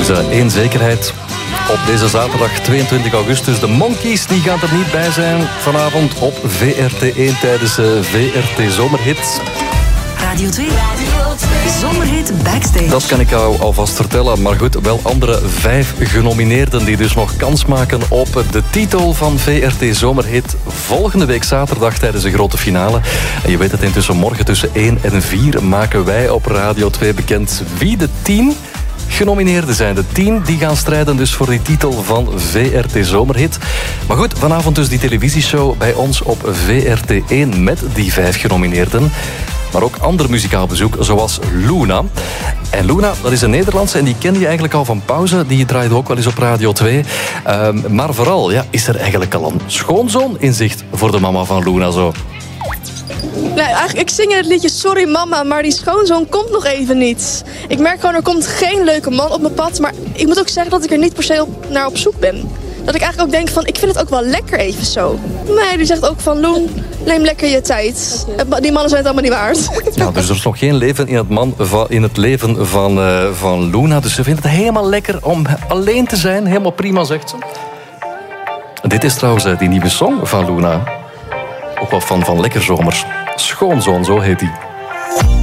één zekerheid. Op deze zaterdag 22 augustus. De Monkees die gaan er niet bij zijn vanavond op VRT1 tijdens VRT Zomerhits. Radio 2. Zomerhit Backstage. Dat kan ik jou alvast vertellen. Maar goed, wel andere 5 genomineerden die dus nog kans maken op de titel van VRT Zomerhit volgende week zaterdag tijdens de grote finale. En je weet het, intussen morgen tussen 1 en 4 maken wij op Radio 2 bekend wie de 10 genomineerden zijn. De 10 die gaan strijden dus voor die titel van VRT Zomerhit. Maar goed, vanavond dus die televisieshow bij ons op VRT1 met die 5 genomineerden. Maar ook ander muzikaal bezoek, zoals Luna. En Luna, dat is een Nederlandse en die kende je eigenlijk al van pauze. Die draaide ook wel eens op Radio 2. Maar vooral, ja, is er eigenlijk al een schoonzoon in zicht voor de mama van Luna zo? Nee, eigenlijk, ik zing in het liedje Sorry Mama, maar die schoonzoon komt nog even niet. Ik merk gewoon, er komt geen leuke man op mijn pad. Maar ik moet ook zeggen dat ik er niet per se naar op zoek ben. Dat ik eigenlijk ook denk van, ik vind het ook wel lekker even zo. Nee, die zegt ook van, Loen, neem lekker je tijd. Die mannen zijn het allemaal niet waard. Ja, dus er is nog geen leven in het leven van Luna. Dus ze vindt het helemaal lekker om alleen te zijn. Helemaal prima, zegt ze. Dit is trouwens die nieuwe song van Luna. Ook wel van Lekker Zomers. Schoonzoon, zo heet die.